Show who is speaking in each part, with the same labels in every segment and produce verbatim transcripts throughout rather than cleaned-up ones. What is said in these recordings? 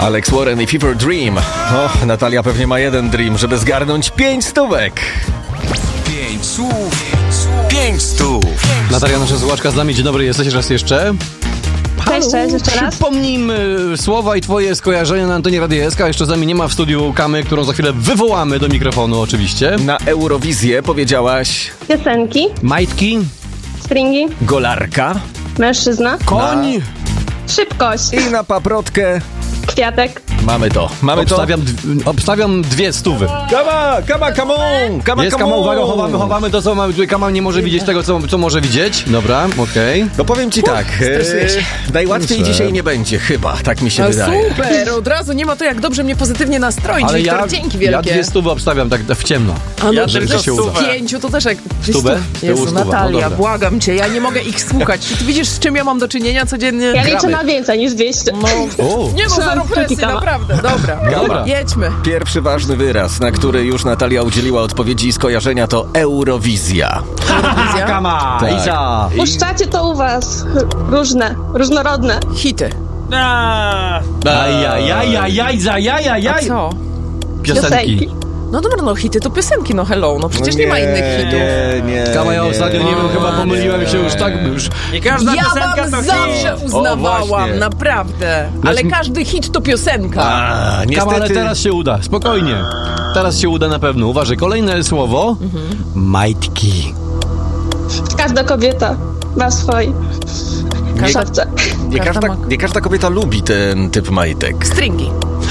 Speaker 1: Alex Warren i Fever Dream. O, Natalia pewnie ma jeden dream, żeby zgarnąć pięć stówek.
Speaker 2: Pięć słów, pięć stów.
Speaker 3: Natalia, nasza słuchaczka z nami. Dzień dobry, jesteś raz jeszcze?
Speaker 4: Cześć, cześć, jeszcze raz.
Speaker 3: Przypomnijmy słowa i twoje skojarzenia na antenie Radia S K. Jeszcze z nami nie ma w studiu Kamy, którą za chwilę wywołamy do mikrofonu oczywiście.
Speaker 1: Na Eurowizję powiedziałaś
Speaker 4: Piosenki,
Speaker 3: Majtki,
Speaker 4: stringi,
Speaker 1: golarka
Speaker 4: mężczyzna,
Speaker 3: koń.
Speaker 4: szybkość,
Speaker 1: i na paprotkę
Speaker 4: kwiatek.
Speaker 1: mamy to. Mamy to.
Speaker 3: Obstawiam, d- obstawiam dwie stówy.
Speaker 1: Kama, kama, come on! Kama,
Speaker 3: Jest
Speaker 1: come
Speaker 3: Kama,
Speaker 1: on!
Speaker 3: uwaga, chowamy, chowamy to, co mamy. Tutaj Kama nie może widzieć tego, co, co może widzieć. Dobra, okej. Okay.
Speaker 1: No powiem ci tak,
Speaker 5: stresuję się.
Speaker 1: e, najłatwiej
Speaker 3: Proszę.
Speaker 1: dzisiaj nie będzie, chyba, tak mi się
Speaker 5: No
Speaker 1: wydaje.
Speaker 5: super, od razu nie ma to jak dobrze mnie pozytywnie nastroić,
Speaker 3: Ale
Speaker 5: Wiktor,
Speaker 3: ja,
Speaker 5: dzięki
Speaker 3: ja
Speaker 5: wielkie.
Speaker 3: dwie stówy obstawiam tak w ciemno.
Speaker 5: A no,
Speaker 6: Ja
Speaker 5: że
Speaker 6: tylko
Speaker 5: się
Speaker 6: stówę.
Speaker 5: uda. Pięciu to też jak...
Speaker 3: Stówę?
Speaker 5: Jezu,
Speaker 3: Tyłu stuwa, no
Speaker 5: Natalia,
Speaker 3: dobra.
Speaker 5: błagam cię, ja nie mogę ich słuchać. Czy ty widzisz, z czym ja mam do czynienia codziennie?
Speaker 4: Ja liczę
Speaker 3: Gramy.
Speaker 4: na więcej niż dwieście.
Speaker 5: No,
Speaker 3: O,
Speaker 5: nie no,
Speaker 4: Trzymam
Speaker 5: zero
Speaker 4: kciuki,
Speaker 5: presji,
Speaker 4: Kama.
Speaker 5: naprawdę. Dobra,
Speaker 3: Dobra.
Speaker 5: jedźmy.
Speaker 1: Pierwszy ważny wyraz, na który już Natalia udzieliła odpowiedzi i skojarzenia, to Eurowizja.
Speaker 5: Eurowizja.
Speaker 3: Kama,
Speaker 1: Tak.
Speaker 3: Iza.
Speaker 4: Puszczacie to u was. Różne, różnorodne.
Speaker 5: Hity.
Speaker 6: A,
Speaker 3: Ajajajajaj, za
Speaker 5: A
Speaker 3: jajajaj.
Speaker 5: co?
Speaker 3: Piosenki.
Speaker 5: No dobra, no hity to piosenki, no hello, no przecież nie, ma innych hitów.
Speaker 1: Nie, nie,
Speaker 3: Kama, ja
Speaker 1: nie.
Speaker 3: ostatnio, nie wiem, chyba pomyliłem się już tak, już...
Speaker 6: nie każda
Speaker 5: Ja
Speaker 6: piosenka
Speaker 5: wam
Speaker 6: to
Speaker 5: zawsze
Speaker 6: hit.
Speaker 5: uznawałam,
Speaker 1: właśnie.
Speaker 5: naprawdę. Ale
Speaker 3: Lecz-
Speaker 5: każdy hit to piosenka.
Speaker 1: A,
Speaker 3: Kama,
Speaker 1: niestety.
Speaker 3: ale teraz się uda, spokojnie. Teraz się uda na pewno. Uważaj, kolejne słowo. Majtki.
Speaker 4: Każda kobieta ma swój szafce.
Speaker 1: Nie
Speaker 5: Każda
Speaker 1: każda,
Speaker 5: ma-
Speaker 1: nie każda kobieta lubi ten typ majtek.
Speaker 5: Stringi.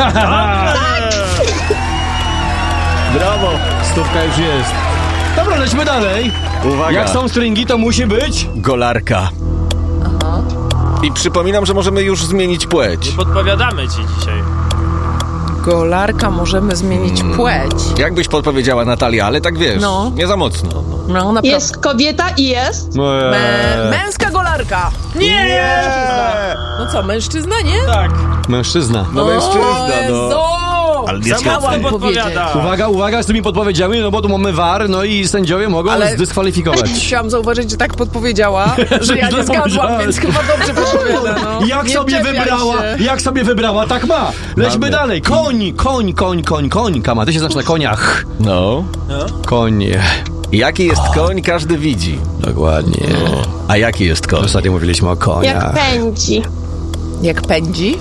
Speaker 3: Brawo, stówka już jest. Dobra, lećmy dalej.
Speaker 1: Uwaga.
Speaker 3: Jak są stringi, to musi być...
Speaker 1: Golarka. I przypominam, że możemy już zmienić płeć.
Speaker 6: Podpowiadamy ci dzisiaj.
Speaker 5: Golarka, możemy zmienić płeć.
Speaker 1: Jak byś podpowiedziała, Natalia, ale tak wiesz,
Speaker 5: No.
Speaker 1: nie za mocno. No.
Speaker 5: No, naprawdę.
Speaker 4: Jest kobieta i jest.
Speaker 5: Mę- męska golarka. Nie! No co, mężczyzna, nie?
Speaker 6: Tak.
Speaker 3: Mężczyzna.
Speaker 1: No mężczyzna, no.
Speaker 5: Jezu!
Speaker 1: Ale nie
Speaker 6: Za mocno
Speaker 1: chciałem
Speaker 6: podpowiada.
Speaker 3: Uwaga, uwaga z tymi podpowiedziami, no bo tu mamy V A R, no i sędziowie mogą
Speaker 5: Ale-
Speaker 3: zdyskwalifikować.
Speaker 5: Chciałam zauważyć, że tak podpowiedziała, że ja
Speaker 3: Źle
Speaker 5: nie zgadłam,
Speaker 3: powiedziałaś.
Speaker 5: więc chyba dobrze podpowiada. No.
Speaker 3: Jak
Speaker 5: Nie
Speaker 3: sobie
Speaker 5: czepiaj
Speaker 3: wybrała,
Speaker 5: się.
Speaker 3: jak sobie wybrała, tak ma. Lećmy
Speaker 1: Mamy.
Speaker 3: dalej. Koń, koń, koń, koń, koń. Kama, ty się znasz na koniach.
Speaker 1: No.
Speaker 3: Koń.
Speaker 1: Jaki jest koń, każdy widzi.
Speaker 3: Dokładnie.
Speaker 1: A jaki jest koń?
Speaker 3: Ostatnio mówiliśmy o
Speaker 4: Jak
Speaker 3: koniach.
Speaker 4: pędzi.
Speaker 5: Jak pędzi?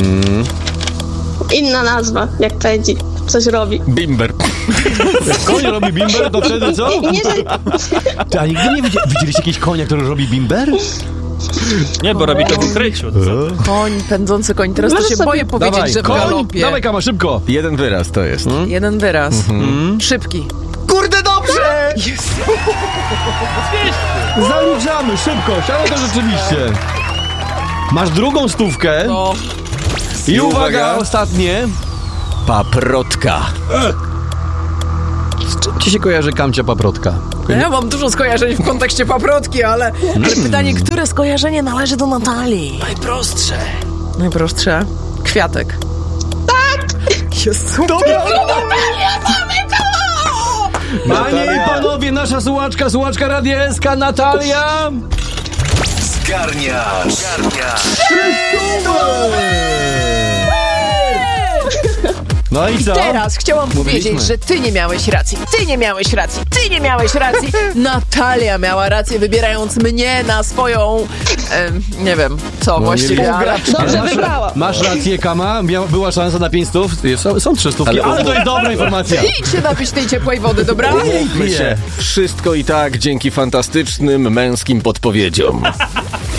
Speaker 4: Inna nazwa, jak pędzi. Coś robi.
Speaker 1: Bimber.
Speaker 3: Koń robi bimber, to wtedy co?
Speaker 4: I nie, że...
Speaker 3: Ty, a nigdy nie widzieli, widzieliście jakiegoś konia, który robi bimber?
Speaker 6: Nie, bo robi to w ukryciu. To co?
Speaker 5: Koń, pędzący koń. Teraz to
Speaker 4: Możesz
Speaker 5: się
Speaker 4: sobie-
Speaker 5: boję powiedzieć,
Speaker 3: Dawaj,
Speaker 5: że w
Speaker 3: koń.
Speaker 5: galopie.
Speaker 3: Dawaj, Kama, szybko.
Speaker 1: Jeden wyraz to jest.
Speaker 5: Jeden wyraz. Szybki.
Speaker 1: Kurde, dobrze!
Speaker 3: Zaliczamy, szybkość, ale to rzeczywiście. Masz drugą stówkę.
Speaker 5: No.
Speaker 3: I
Speaker 1: I
Speaker 3: uwaga,
Speaker 1: uwaga.
Speaker 3: ostatnie.
Speaker 1: Paprotka.
Speaker 3: Z czym ci się kojarzy Kamcia paprotka?
Speaker 5: Ja mam dużo skojarzeń w kontekście paprotki, ale, ale pytanie, które skojarzenie należy do Natalii?
Speaker 6: Najprostsze.
Speaker 5: Najprostsze. Kwiatek. Tak! Jest super.
Speaker 3: Panie i panowie, nasza słuchaczka, słuchaczka Radia S K, Natalia.
Speaker 2: Zgarniasz. Zgarniasz.
Speaker 3: No i co?
Speaker 5: Teraz chciałam
Speaker 3: Mówiliśmy.
Speaker 5: powiedzieć, że ty nie miałeś racji, ty nie miałeś racji, ty nie miałeś racji. Natalia miała rację, wybierając mnie na swoją, em, nie wiem, co właściwie,
Speaker 3: nie
Speaker 5: ale...
Speaker 4: Dobrze wybrała.
Speaker 3: Masz rację, Kama, Miał, była szansa na pięć stów, są, są trzy stówki, ale,
Speaker 1: Ale-
Speaker 3: to jest dobra informacja.
Speaker 5: Idź się napić tej ciepłej wody, dobra?
Speaker 1: Umówmy się. Wszystko i tak dzięki fantastycznym męskim podpowiedziom.